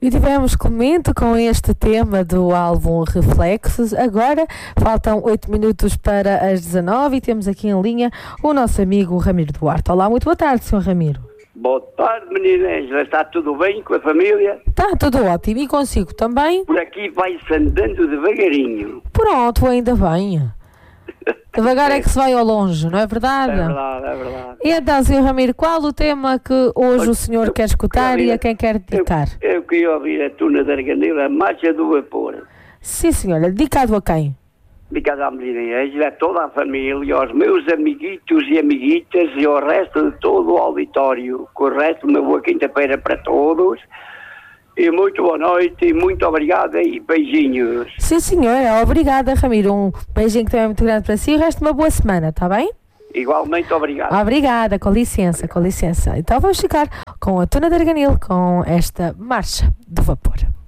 E tivemos Clemente com este tema do álbum Reflexos. Agora faltam 8 minutos para as 19 e temos aqui em linha o nosso amigo Ramiro Duarte. Olá, muito boa tarde, Sr. Ramiro. Boa tarde, menina Ângela. Está tudo bem com a família? Está tudo ótimo. E consigo também? Por aqui vai-se andando devagarinho. Pronto, ainda bem. Devagar é que se vai ao longe, não é verdade? É verdade, é verdade. E então, Sr. Ramiro, qual o tema que hoje o senhor quer escutar e a quem quer dedicar? Eu queria ouvir a Tuna da Arganila, a Marcha do Vapor. Sim, senhora. Dedicado a quem? Dedicado à menina Ângela, a toda a família, aos meus amiguitos e amiguitas e ao resto de todo o auditório. Com o resto, uma boa quinta-feira para todos. E muito boa noite e muito obrigado e beijinhos. Sim, senhora. Obrigada, Ramiro. Um beijinho também muito grande para si e o resto de uma boa semana, está bem? Igualmente obrigado. Obrigada, com licença, com licença. Então vamos ficar com a Tuna de Arganil com esta Marcha do Vapor.